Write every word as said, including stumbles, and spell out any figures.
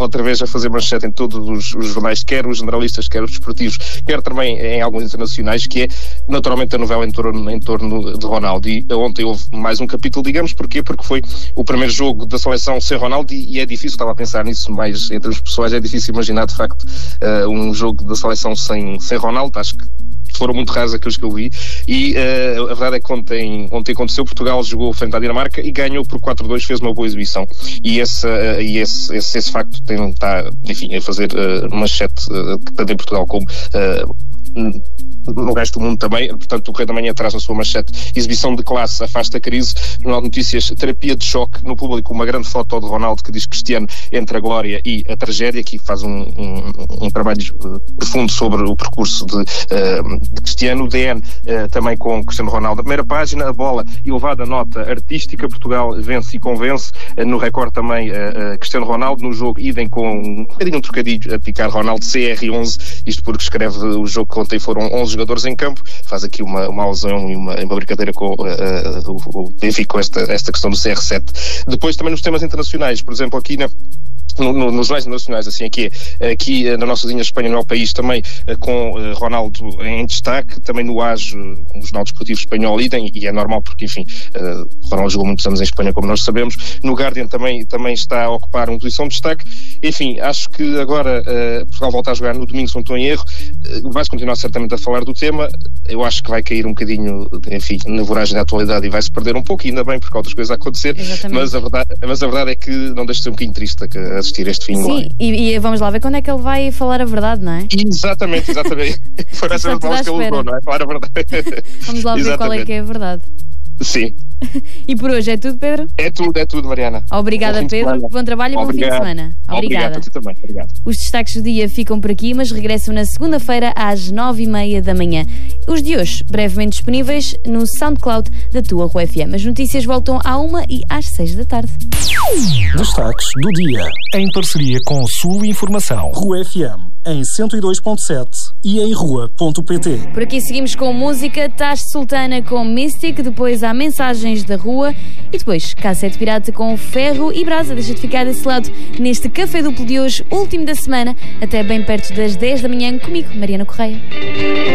outra vez a fazer manchete em todos os, os jornais, quer os generalistas, quer os desportivos, quer também em alguns internacionais, que é naturalmente a novela em torno, em torno de Ronaldo. E ontem houve mais um capítulo, digamos, porquê? Porque foi o primeiro jogo da seleção sem Ronaldo e, e é difícil, estava a pensar nisso mais em termos pessoais, é difícil imaginar de facto uh, um jogo da seleção sem, sem Ronaldo. Acho que foram muito raros aqueles que eu vi e uh, a verdade é que ontem, ontem aconteceu, Portugal jogou frente à Dinamarca e ganhou por quatro a dois, fez uma boa exibição e esse, uh, e esse, esse, esse facto tem, está, enfim, a fazer uh, manchete uh, tanto em Portugal como uh, no resto do mundo também. Portanto, o Correio da Manhã traz na sua manchete: exibição de classe afasta a crise. Jornal de Notícias: terapia de choque no público, uma grande foto de Ronaldo que diz Cristiano entre a glória e a tragédia, que faz um, um, um trabalho profundo sobre o percurso de, uh, de Cristiano. O D N uh, também com Cristiano Ronaldo. A primeira página, a bola, elevada nota artística, Portugal vence e convence. Uh, no Record também uh, uh, Cristiano Ronaldo, no jogo idem com um bocadinho um trocadilho a picar Ronaldo, C R onze, isto porque escreve o jogo que ontem foram onze jogadores em campo, faz aqui uma, uma alusão e uma, uma brincadeira com uh, uh, o Benfica, com esta, esta questão do C R sete. Depois também nos temas internacionais, por exemplo aqui na No, no, nos jornais internacionais, assim, aqui, aqui na nossa linha Espanha não é o país, também com uh, Ronaldo em destaque, também no A J, um jornal desportivo espanhol, idem, e é normal porque, enfim, uh, Ronaldo jogou muitos anos em Espanha, como nós sabemos. No Guardian também, também está a ocupar uma posição de destaque. Enfim, acho que agora uh, Portugal volta a jogar no domingo, se não estou em erro, uh, vai-se continuar certamente a falar do tema. Eu acho que vai cair um bocadinho, enfim, na voragem da atualidade e vai-se perder um pouco, e ainda bem, porque há outras coisas a acontecer. Mas a, verdade, mas a verdade é que não deixa de ser um bocadinho triste a assistir este fim. Sim, e, e vamos lá ver quando é que ele vai falar a verdade, não é? Exatamente, exatamente. Foi essa a palavra que ele usou, não é? Falar a verdade. Vamos lá ver exatamente qual é que é a verdade. Sim. E por hoje é tudo, Pedro? É tudo, é tudo, Mariana. Obrigada, Pedro. Bom trabalho e bom fim de semana. Obrigada. Obrigado, também. Obrigado. Os destaques do dia ficam por aqui, mas regressam na segunda-feira às nove e meia da manhã. Os de hoje, brevemente disponíveis no SoundCloud da tua Rua F M. As notícias voltam à uma e às seis da tarde. Destaques do dia, em parceria com Sul Informação. Rua F M, em cento e dois ponto sete e em rua ponto pt. Por aqui seguimos com música, Tash Sultana com Mystic, depois há mensagens da rua e depois Cassete Pirata com Ferro e Brasa. Deixa de ficar desse lado neste Café Duplo de hoje, último da semana, até bem perto das dez da manhã, comigo, Mariana Correia.